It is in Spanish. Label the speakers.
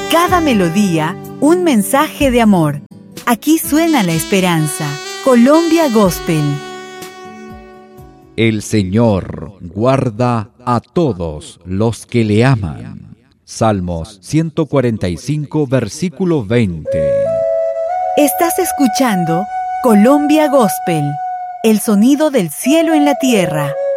Speaker 1: Cada melodía, un mensaje de amor. Aquí suena la esperanza. Colombia Gospel.
Speaker 2: El Señor guarda a todos los que le aman. Salmos 145, versículo 20.
Speaker 1: Estás escuchando Colombia Gospel, el sonido del cielo en la tierra.